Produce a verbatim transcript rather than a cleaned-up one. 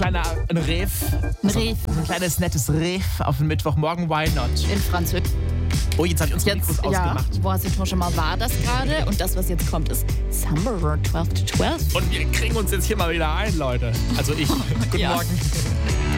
kleiner ein Ref. Ein so, Ref. So ein kleines, nettes Ref auf den Mittwochmorgen. Why not? In Französisch. Oh, jetzt habe ich unsere Mikros Jetzt, ja, ausgemacht. wo hast du schon mal war das gerade? Und das, was jetzt kommt, ist Summer zwölf to zwölf. Und wir kriegen uns jetzt hier mal wieder ein, Leute. Also ich. Guten Ja. Morgen.